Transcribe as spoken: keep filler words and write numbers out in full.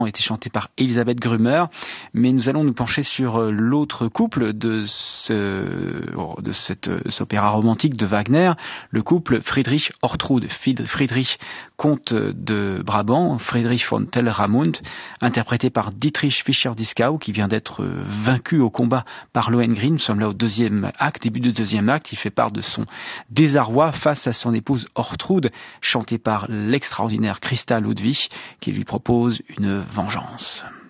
a été chanté par Elisabeth Grümer, mais nous allons nous pencher sur l'autre couple de ce, de cette, cet opéra romantique de Wagner, le couple Friedrich-Ortrud. Friedrich, comte de Brabant, Friedrich von Telramund, interprété par Dietrich Fischer-Dieskau, qui vient d'être vaincu au combat par Lohengrin. Nous sommes là au deuxième acte, début du deuxième acte. Il fait part de son désarroi face à son épouse Ortrud, chantée par l'extraordinaire Christa Ludwig, qui lui propose une vengeance.